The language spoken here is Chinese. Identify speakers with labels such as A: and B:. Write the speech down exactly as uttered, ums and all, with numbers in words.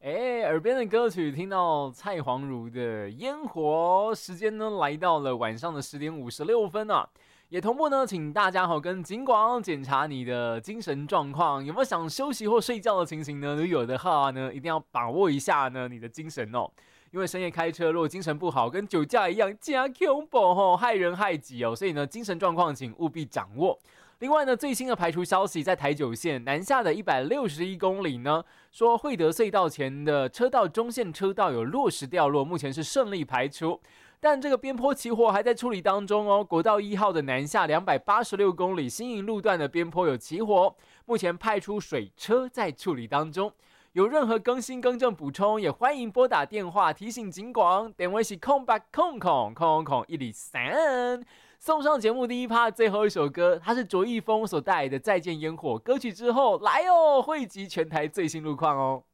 A: 哎，耳边的歌曲听到蔡黄如的《烟火》，时间呢来到了晚上的十点五十六分啊，也同步呢，请大家好跟警广检查你的精神状况，有没有想休息或睡觉的情形呢？如果有的话呢，一定要把握一下呢你的精神哦，因为深夜开车如果精神不好，跟酒驾一样加恐怖哦，害人害己哦，所以呢精神状况请务必掌握。另外呢，最新的排除消息，在台九线南下的一百六十一公里呢，说惠德隧道前的车道中线车道有落石掉落，目前是顺利排除。但这个边坡起火还在处理当中哦。国道一号的南下两百八十六公里新营路段的边坡有起火，目前派出水车在处理当中。有任何更新更正补充，也欢迎拨打电话提醒警广，电话是空八空空空空一零三。送上节目第一趴最后一首歌，它是卓一峰所带来的《再见烟火》歌曲之后，来哦，汇集全台最新路况哦。